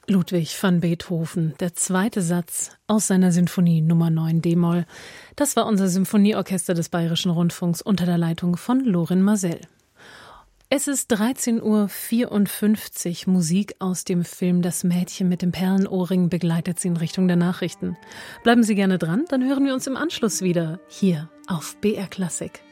Ludwig van Beethoven, der zweite Satz aus seiner Sinfonie Nummer 9 d-Moll. Das war unser Symphonieorchester des Bayerischen Rundfunks unter der Leitung von Lorin Maazel. Es ist 13:54 Uhr. Musik aus dem Film Das Mädchen mit dem Perlenohrring begleitet Sie in Richtung der Nachrichten. Bleiben Sie gerne dran, dann hören wir uns im Anschluss wieder hier auf BR Klassik.